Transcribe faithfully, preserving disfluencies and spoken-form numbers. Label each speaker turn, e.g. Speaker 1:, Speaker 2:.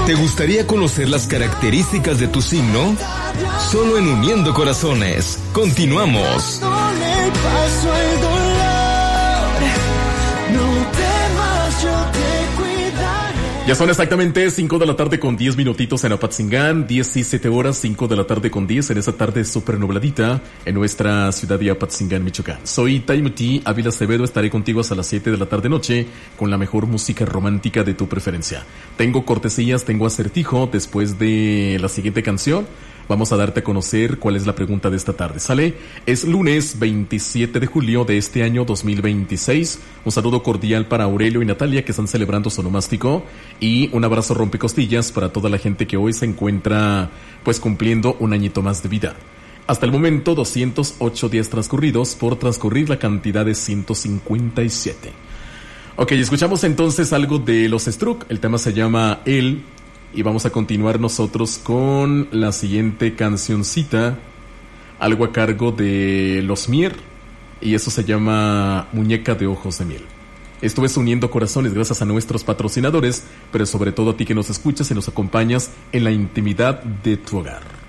Speaker 1: ¿Te gustaría conocer las características de tu signo? Solo en Uniendo Corazones. Continuamos.
Speaker 2: Ya son exactamente cinco de la tarde con diez minutitos en Apatzingán, diecisiete horas, cinco de la tarde con diez en esa tarde súper nubladita en nuestra ciudad de Apatzingán, Michoacán. Soy Taimuti Ávila Acevedo, estaré contigo hasta las siete de la tarde noche con la mejor música romántica de tu preferencia. Tengo cortesías, tengo acertijo. Después de la siguiente canción vamos a darte a conocer cuál es la pregunta de esta tarde. ¿Sale? Es lunes veintisiete de julio de este año dos mil veintiséis. Un saludo cordial para Aurelio y Natalia que están celebrando su onomástico. Y un abrazo rompecostillas para toda la gente que hoy se encuentra pues cumpliendo un añito más de vida. Hasta el momento doscientos ocho días transcurridos por transcurrir la cantidad de ciento cincuenta y siete. Ok, escuchamos entonces algo de los Struck. El tema se llama El... Y vamos a continuar nosotros con la siguiente cancioncita, algo a cargo de Los Mier, y eso se llama Muñeca de Ojos de Miel. Esto es Uniendo Corazones gracias a nuestros patrocinadores, pero sobre todo a ti que nos escuchas y nos acompañas en la intimidad de tu hogar.